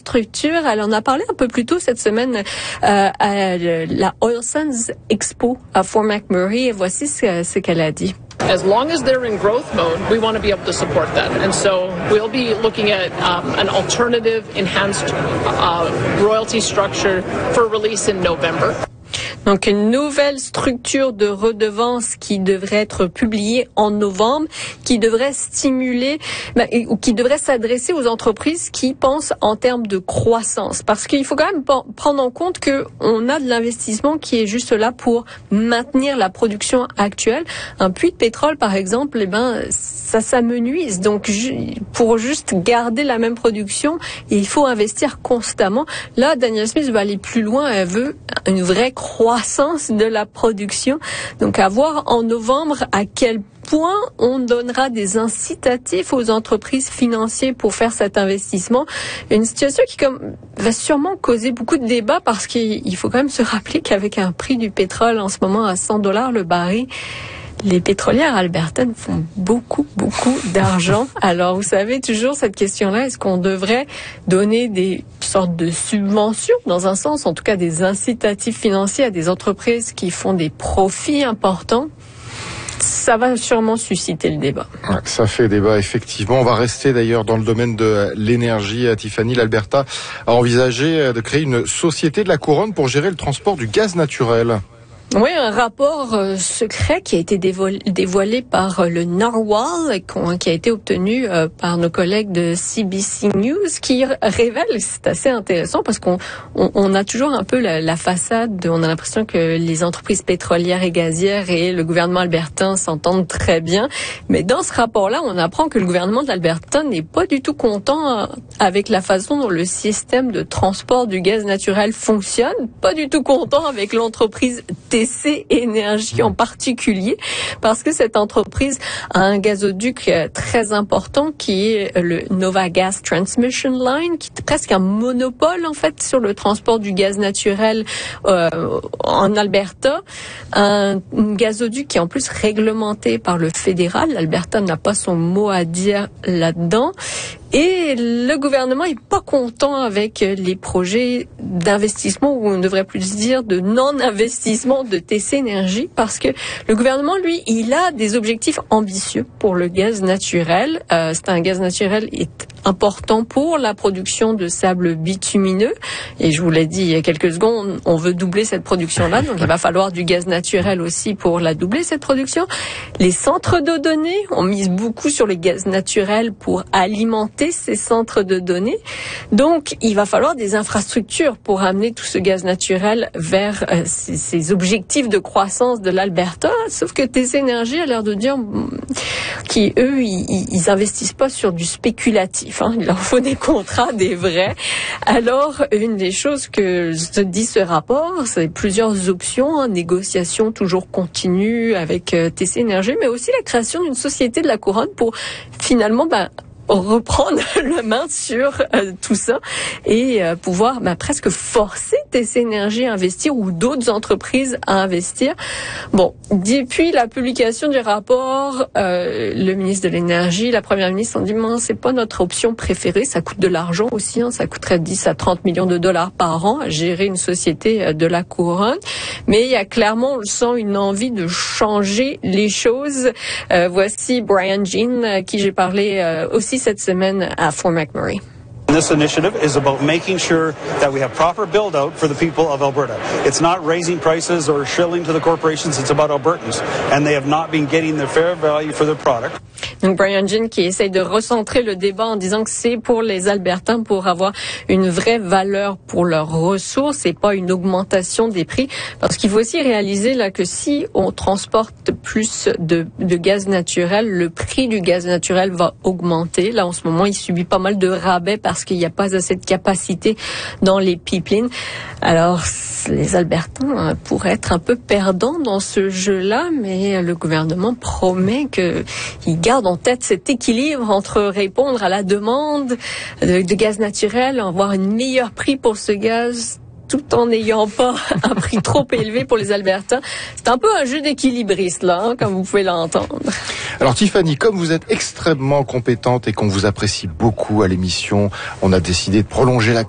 infrastructures. Elle en a parlé un peu plus tôt cette semaine à la Oil Sands Expo à Fort McMurray. Et voici ce qu'elle a dit. As long as they're in growth mode, we want to be able to support that. And so we'll be looking at an alternative enhanced royalty structure for release in November. Donc, une nouvelle structure de redevance qui devrait être publiée en novembre, qui devrait stimuler, ou qui devrait s'adresser aux entreprises qui pensent en termes de croissance. Parce qu'il faut quand même prendre en compte que on a de l'investissement qui est juste là pour maintenir la production actuelle. Un puits de pétrole, par exemple, ça s'amenuise. Donc, pour juste garder la même production, il faut investir constamment. Là, Danielle Smith va aller plus loin. Elle veut une vraie croissance de la production. Donc, à voir en novembre à quel point on donnera des incitatifs aux entreprises financières pour faire cet investissement. Une situation qui va sûrement causer beaucoup de débats parce qu'il faut quand même se rappeler qu'avec un prix du pétrole en ce moment à $100 le baril, les pétrolières albertaines font beaucoup d'argent. Alors, vous savez, toujours cette question-là, est-ce qu'on devrait donner des sortes de subventions, dans un sens, en tout cas des incitatifs financiers à des entreprises qui font des profits importants? Ça va sûrement susciter le débat. Ouais, ça fait débat, effectivement. On va rester d'ailleurs dans le domaine de l'énergie. Tiffany, l'Alberta a envisagé de créer une société de la couronne pour gérer le transport du gaz naturel. Oui, un rapport secret qui a été dévoilé par le Narwhal, qui a été obtenu par nos collègues de CBC News, qui révèle, c'est assez intéressant parce qu'on a toujours un peu la façade, on a l'impression que les entreprises pétrolières et gazières et le gouvernement albertain s'entendent très bien. Mais dans ce rapport-là, on apprend que le gouvernement de l'Alberta n'est pas du tout content avec la façon dont le système de transport du gaz naturel fonctionne, pas du tout content avec l'entreprise TC Énergie en particulier, parce que cette entreprise a un gazoduc très important qui est le Nova Gas Transmission Line, qui est presque un monopole en fait sur le transport du gaz naturel en Alberta. Un gazoduc qui est en plus réglementé par le fédéral. L'Alberta n'a pas son mot à dire là-dedans. Et le gouvernement est pas content avec les projets d'investissement, ou on devrait plus dire de non-investissement de TC Énergie, parce que le gouvernement, lui, il a des objectifs ambitieux pour le gaz naturel. C'est un gaz naturel important pour la production de sable bitumineux. Et je vous l'ai dit il y a quelques secondes, on veut doubler cette production-là, donc il va falloir du gaz naturel aussi pour la doubler, cette production. Les centres de données, on mise beaucoup sur le gaz naturel pour alimenter ces centres de données. Donc, il va falloir des infrastructures pour amener tout ce gaz naturel vers ces objectifs de croissance de l'Alberta. Sauf que TC Énergie a l'air de dire qu'eux, ils investissent pas sur du spéculatif. Il leur faut des contrats, des vrais. Alors, une des choses que se dit ce rapport, c'est plusieurs options, négociations toujours continues avec TC Énergie, mais aussi la création d'une société de la couronne pour finalement reprendre le main sur tout ça et pouvoir presque forcer TC Énergie à investir ou d'autres entreprises à investir. Bon, depuis la publication du rapport, le ministre de l'Énergie, la première ministre ont dit c'est pas notre option préférée, ça coûte de l'argent aussi, ça coûterait 10 à 30 millions de dollars par an à gérer une société de la couronne, mais il y a clairement, on le sent, une envie de changer les choses. Voici Brian Jean, qui j'ai parlé aussi cette semaine à Fort McMurray. This initiative is about making sure that we have proper build-out for the people of Alberta. It's not raising prices or shilling to the corporations, it's about Albertans. And they have not been getting the fair value for their product. Donc Brian Jean qui essaye de recentrer le débat en disant que c'est pour les Albertains pour avoir une vraie valeur pour leurs ressources et pas une augmentation des prix. Parce qu'il faut aussi réaliser là que si on transporte plus de gaz naturel, le prix du gaz naturel va augmenter. Là en ce moment, il subit pas mal de rabais parce qu'il n'y a pas assez de capacité dans les pipelines. Alors les Albertains pourraient être un peu perdants dans ce jeu-là, mais le gouvernement promet qu'il garde en tête cet équilibre entre répondre à la demande de gaz naturel, avoir un meilleur prix pour ce gaz, tout en n'ayant pas un prix trop élevé pour les Albertains. C'est un peu un jeu d'équilibriste, là, comme vous pouvez l'entendre. Alors Tiffany, comme vous êtes extrêmement compétente et qu'on vous apprécie beaucoup à l'émission, on a décidé de prolonger la